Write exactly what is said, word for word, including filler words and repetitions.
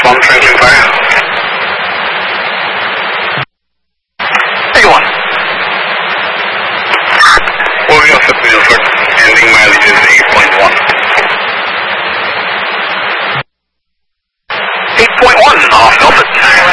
one, transmitting fire. eighty-one. Moving off at Milford, ending mileage is eight point one. eight point one off Milford.